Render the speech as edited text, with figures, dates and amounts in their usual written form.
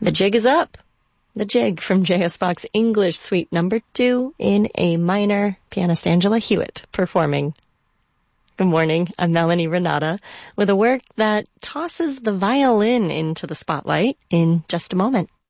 The jig is up. The Jig from J.S. Bach's English Suite Number 2 in A minor, pianist Angela Hewitt performing. Good morning, I'm Melanie Renata with a work that tosses the violin into the spotlight in just a moment.